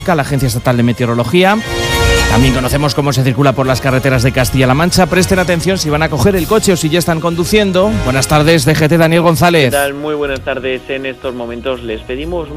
la Agencia Estatal de Meteorología. También conocemos cómo se circula por las carreteras de Castilla-La Mancha. Presten atención si van a coger el coche o si ya están conduciendo. Buenas tardes, DGT Daniel González. ¿Qué tal? Muy buenas tardes. En estos momentos les pedimos